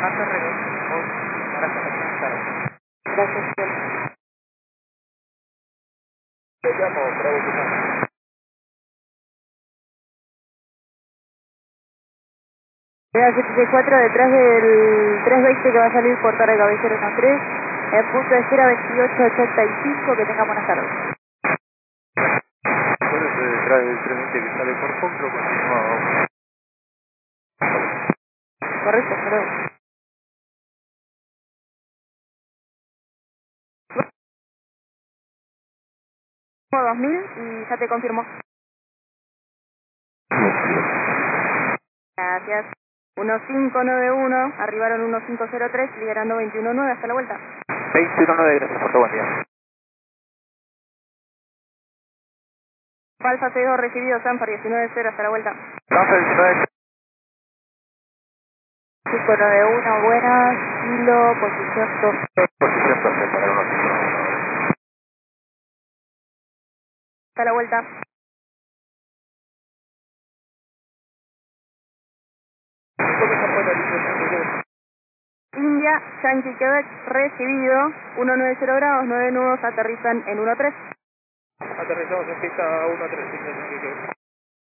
Ferrero, para comenzar. Gracias. Te llamo, Bravo Tucumán. Queda 74 detrás del 320 que va a salir por Torre Cabecero 13, en punto de espera 2885, que tenga buenas tardes. Detrás del 320 que sale por Foxtrot, continuamos. Correcto, pero... 2000 y ya te confirmó. Gracias. 1591, arribaron 1503, liberando 219 hasta la vuelta. 21.9, gracias por tu buen día. Falsa 62 recibido, Sanford 19-0 hasta la vuelta. Sanford 19. 591, buenas, kilo, posición 12. Posición 12 para 1.5. Hasta la vuelta. India, Yankee, Quebec, recibido, 190 grados, 9 nudos, aterrizan en 13. Aterrizamos en pista 1.3,